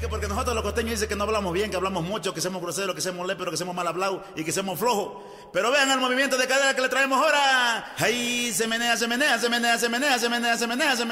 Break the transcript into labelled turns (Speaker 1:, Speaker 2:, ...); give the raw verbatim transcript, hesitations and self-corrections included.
Speaker 1: que porque nosotros los costeños dicen que no hablamos bien, que hablamos mucho, que somos groseros, que somos léperos, que somos mal hablados y que somos flojos. Pero vean el movimiento de cadera que le traemos ahora. Ahí se menea, se menea, se menea, se menea, se menea, se menea, se menea.